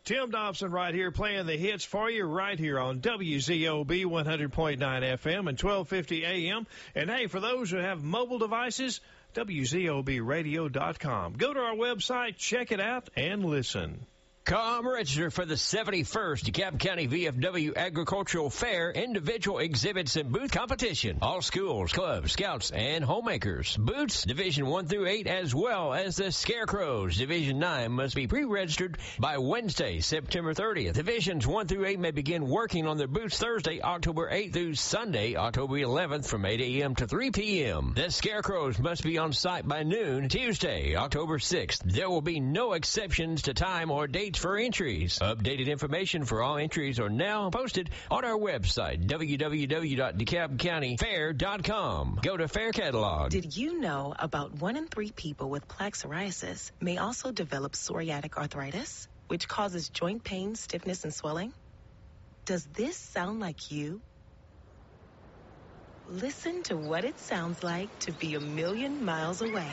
Tim Dobson right here playing the hits for you right here on WZOB 100.9 FM and 1250 AM. And hey, for those who have mobile devices, WZOBradio.com. Go to our website, check it out, and listen. Come register for the 71st DeKalb County VFW Agricultural Fair individual exhibits and booth competition. All schools, clubs, scouts, and homemakers. Booths, Division 1 through 8, as well as the Scarecrows. Division 9 must be pre-registered by Wednesday, September 30th. Divisions 1 through 8 may begin working on their booths Thursday, October 8th through Sunday, October 11th from 8 a.m. to 3 p.m. The Scarecrows must be on site by noon, Tuesday, October 6th. There will be no exceptions to time or dates for entries. Updated information for all entries are now posted on our website, www.DeKalbCountyFair.com. Go to Fair Catalog. Did you know about 1 in 3 people with plaque psoriasis may also develop psoriatic arthritis, which causes joint pain, stiffness, and swelling? Does this sound like you? Listen to what it sounds like to be a million miles away.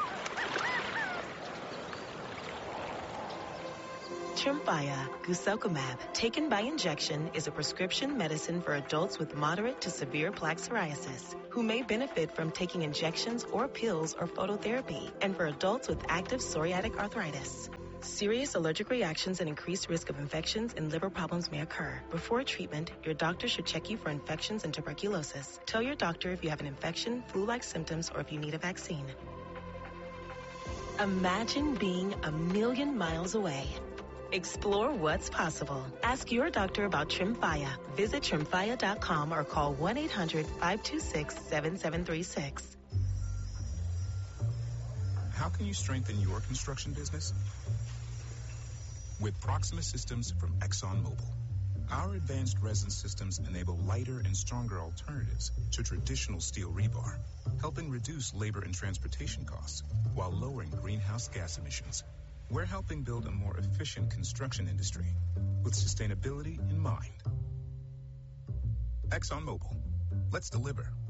Tremfya, guselkumab, taken by injection, is a prescription medicine for adults with moderate to severe plaque psoriasis who may benefit from taking injections or pills or phototherapy, and for adults with active psoriatic arthritis. Serious allergic reactions and increased risk of infections and liver problems may occur. Before treatment, your doctor should check you for infections and tuberculosis. Tell your doctor if you have an infection, flu-like symptoms, or if you need a vaccine. Imagine being a million miles away. Explore what's possible. Ask your doctor about Tremfya. Visit Tremfya.com or call 1-800-526-7736. How can you strengthen your construction business? With Proxima Systems from ExxonMobil. Our advanced resin systems enable lighter and stronger alternatives to traditional steel rebar, helping reduce labor and transportation costs while lowering greenhouse gas emissions. We're helping build a more efficient construction industry with sustainability in mind. ExxonMobil. Let's deliver.